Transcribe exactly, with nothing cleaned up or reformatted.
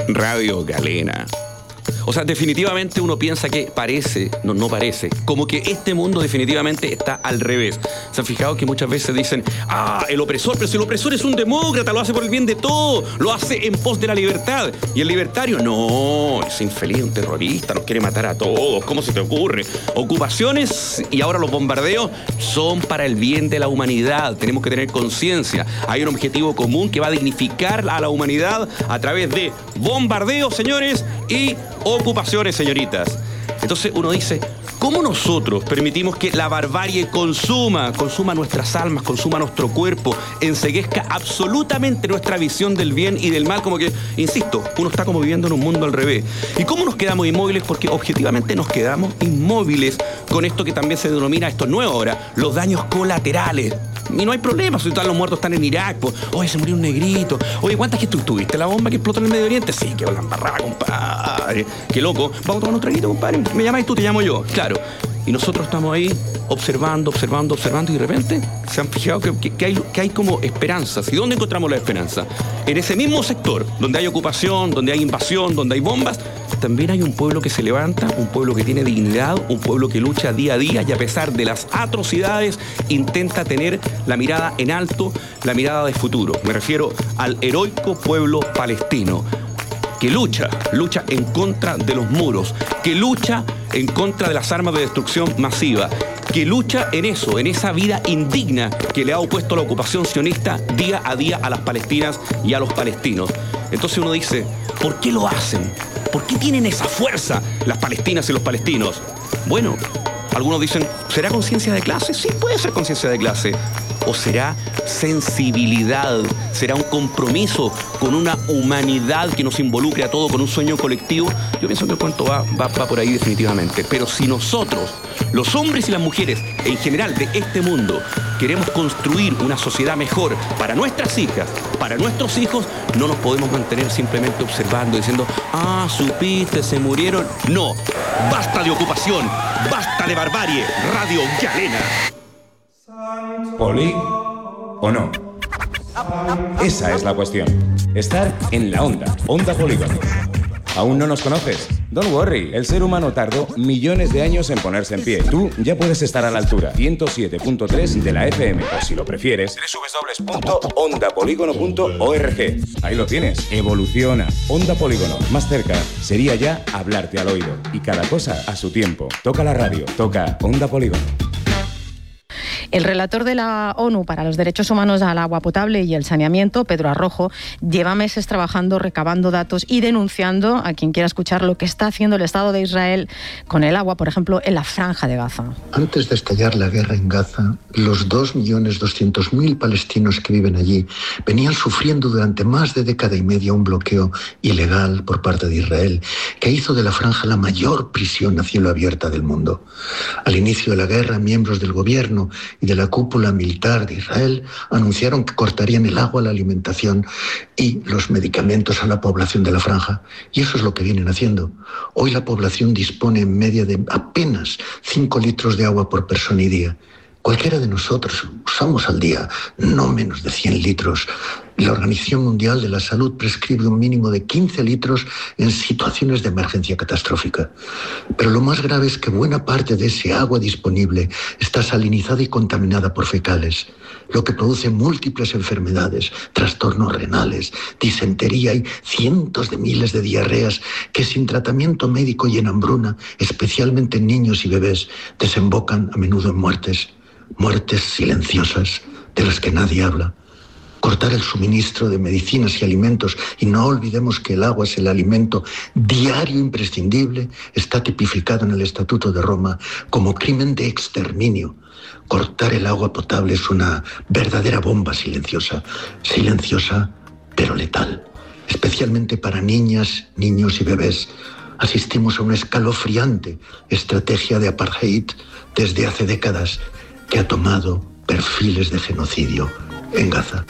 Radio Galena. O sea, definitivamente uno piensa que parece, no, no parece, como que este mundo definitivamente está al revés. ¿Se han fijado que muchas veces dicen, ah, el opresor, pero si el opresor es un demócrata, lo hace por el bien de todo, lo hace en pos de la libertad? Y el libertario, no, es infeliz, un terrorista, nos quiere matar a todos, ¿cómo se te ocurre? Ocupaciones y ahora los bombardeos son para el bien de la humanidad, tenemos que tener conciencia. Hay un objetivo común que va a dignificar a la humanidad a través de bombardeos, señores, y ocupaciones, señoritas. Entonces uno dice, ¿cómo nosotros permitimos que la barbarie consuma, consuma nuestras almas, consuma nuestro cuerpo, enceguezca absolutamente nuestra visión del bien y del mal? Como que, insisto, uno está como viviendo en un mundo al revés. ¿Y cómo nos quedamos inmóviles? Porque objetivamente nos quedamos inmóviles con esto que también se denomina, esto nuevo ahora, los daños colaterales. Y no hay problema, si todos los muertos están en Irak, pues, oye, se murió un negrito, oye, ¿cuántas que tú tuviste? ¿La bomba que explotó en el Medio Oriente? Sí, que la embarrada, compadre, qué loco, vamos a tomar un traguito, compadre, me llamáis tú, te llamo yo, claro. Y nosotros estamos ahí observando, observando, observando, y de repente se han fijado que, que, que, hay, que hay como esperanzas. ¿Y dónde encontramos la esperanza? En ese mismo sector, donde hay ocupación, donde hay invasión, donde hay bombas, también hay un pueblo que se levanta, un pueblo que tiene dignidad, un pueblo que lucha día a día y a pesar de las atrocidades intenta tener la mirada en alto, la mirada de futuro. Me refiero al heroico pueblo palestino, que lucha, lucha en contra de los muros, que lucha en contra de las armas de destrucción masiva, que lucha en eso, en esa vida indigna que le ha opuesto la ocupación sionista día a día a las palestinas y a los palestinos. Entonces uno dice, ¿por qué lo hacen? ¿Por qué tienen esa fuerza las palestinas y los palestinos? Bueno, algunos dicen, ¿será conciencia de clase? Sí, puede ser conciencia de clase. ¿O será sensibilidad? ¿Será un compromiso con una humanidad que nos involucre a todos, con un sueño colectivo? Yo pienso que el cuento va, va, va por ahí definitivamente. Pero si nosotros, los hombres y las mujeres en general de este mundo, queremos construir una sociedad mejor para nuestras hijas, para nuestros hijos, no nos podemos mantener simplemente observando, diciendo, ah, supiste, se murieron. No, basta de ocupación, basta de barbarie. Radio Galena. ¿Poli o no? Esa es la cuestión. Estar en la onda, Onda Polígono. ¿Aún no nos conoces? Don't worry, el ser humano tardó millones de años en ponerse en pie. Tú ya puedes estar a la altura. ciento siete punto tres de la F M, o si lo prefieres, doble u doble u doble u punto onda polígono punto org. Ahí lo tienes, evoluciona. Onda Polígono, más cerca sería ya hablarte al oído. Y cada cosa a su tiempo. Toca la radio, toca Onda Polígono. El relator de la ONU para los Derechos Humanos al Agua Potable y el Saneamiento, Pedro Arrojo, lleva meses trabajando, recabando datos y denunciando a quien quiera escuchar lo que está haciendo el Estado de Israel con el agua, por ejemplo, en la Franja de Gaza. Antes de estallar la guerra en Gaza, los dos millones doscientos mil palestinos que viven allí venían sufriendo durante más de década y media un bloqueo ilegal por parte de Israel, que hizo de la Franja la mayor prisión a cielo abierto del mundo. Al inicio de la guerra, miembros del gobierno y de la cúpula militar de Israel anunciaron que cortarían el agua, la alimentación y los medicamentos a la población de la Franja. Y eso es lo que vienen haciendo. Hoy la población dispone en media de apenas cinco litros de agua por persona y día. Cualquiera de nosotros usamos al día no menos de cien litros. La Organización Mundial de la Salud prescribe un mínimo de quince litros en situaciones de emergencia catastrófica. Pero lo más grave es que buena parte de ese agua disponible está salinizada y contaminada por fecales, lo que produce múltiples enfermedades, trastornos renales, disentería y cientos de miles de diarreas que sin tratamiento médico y en hambruna, especialmente en niños y bebés, desembocan a menudo en muertes. Muertes silenciosas de las que nadie habla. Cortar el suministro de medicinas y alimentos, y no olvidemos que el agua es el alimento diario imprescindible, está tipificado en el Estatuto de Roma como crimen de exterminio. Cortar el agua potable es una verdadera bomba silenciosa, silenciosa pero letal, especialmente para niñas, niños y bebés. Asistimos a una escalofriante estrategia de apartheid desde hace décadas que ha tomado perfiles de genocidio en Gaza.